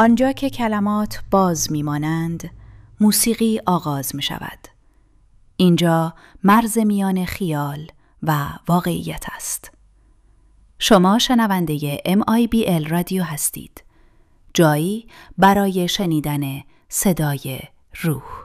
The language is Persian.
آنجا که کلمات باز میمانند، موسیقی آغاز می شود. اینجا مرز میان خیال و واقعیت است. شما شنونده MIBL رادیو هستید. جایی برای شنیدن صدای روح.